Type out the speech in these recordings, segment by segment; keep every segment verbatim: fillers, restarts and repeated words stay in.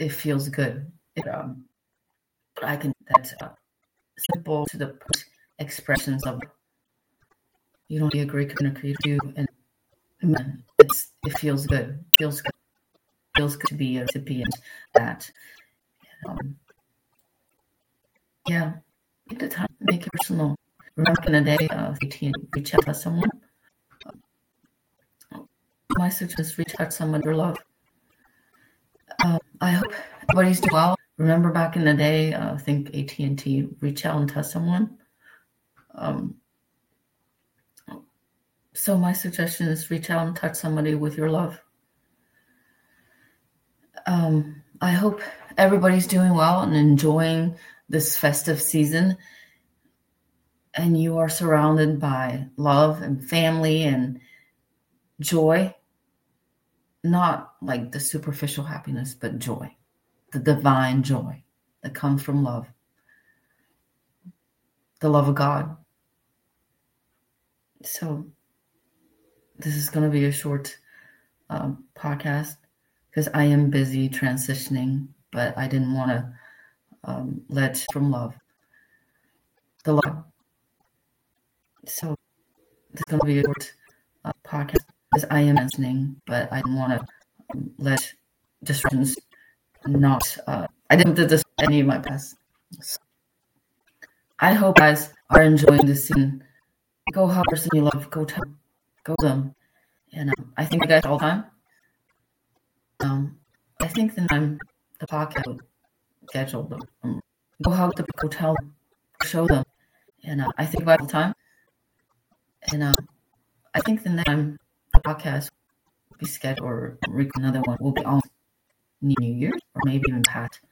it feels good. It, um, but I can that's uh, simple to the point expressions of you don't be a great communicator, you and man, it's it feels good. Feels good. Feels good to be a recipient of that. Um, yeah, take the time, make it personal. Remember in a day, uh, reach out to someone. My suggestion is reach out to someone you love. Uh, I hope everybody's doing well. Remember back in the day, uh, I think A T and T, reach out and touch someone. Um, so my suggestion is reach out and touch somebody with your love. Um, I hope everybody's doing well and enjoying this festive season. And you are surrounded by love and family and joy. Not like the superficial happiness, but joy. The divine joy that comes from love. The love of God. So this is going to be a short um, podcast because I am busy transitioning, but I didn't want to um, let from love. The love. So this is going to be a short uh, podcast because I am listening, but I didn't want to um, let distractions not. Uh, I didn't do this any of my best. So I hope you guys are enjoying this season. Go help person you love. Go tell, go them, and um, I think you guys all the time. Um, I think the time the podcast scheduled. Um, go help the go tell, them, show them, and uh, I think about all the time. And um, I think the next time the podcast will be scheduled or record another one will be on New Year's or maybe even past.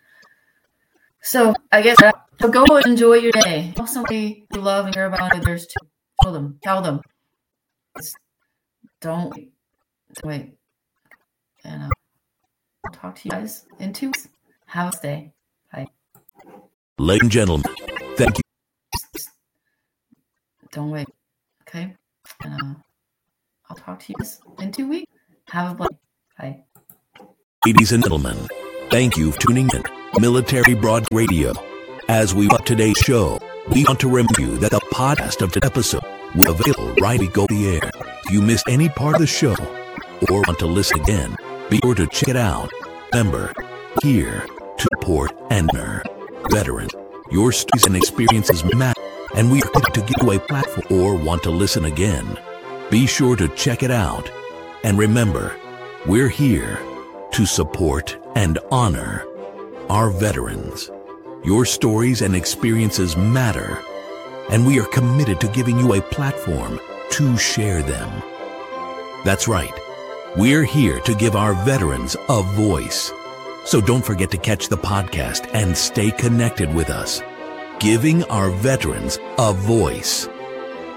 So I guess uh, so go and enjoy your day. Tell somebody you love and care about others to show them, tell them. Just don't wait. Don't wait. And uh, I'll talk to you guys in two weeks. Have a nice day. Bye. Ladies and gentlemen, thank you. Just don't wait. Okay? And uh, I'll talk to you guys in two weeks. Have a blessed day. Bye. Ladies and gentlemen, thank you for tuning in. Military Broad Radio. As we wrap today's show, we want to remind you that the podcast of today's episode will be available right before the air. If you missed any part of the show or want to listen again, be sure to check it out. Remember, here to support and honor veterans. Your stories and experiences matter, and we are here to give you a platform or want to listen again. Be sure to check it out. And remember, we're here to support and honor our veterans. Your stories and experiences matter, and we are committed to giving you a platform to share them. That's right. We're here to give our veterans a voice. So don't forget to catch the podcast and stay connected with us. Giving our veterans a voice.